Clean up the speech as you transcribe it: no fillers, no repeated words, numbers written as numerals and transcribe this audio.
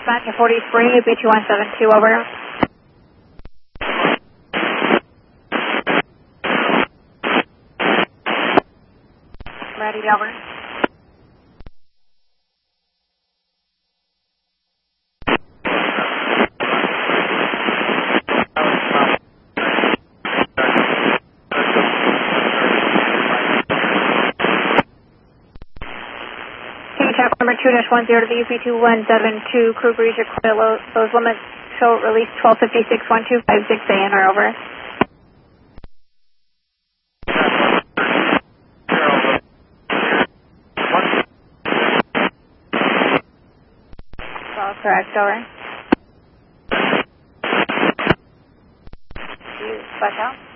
Dispatch 43, B2172, over. Ready, over. Check number 2-10 to the UP2172, crew breeze required those limits, show release 1256-1256 ANR, over. All correct, over. Dispatch out.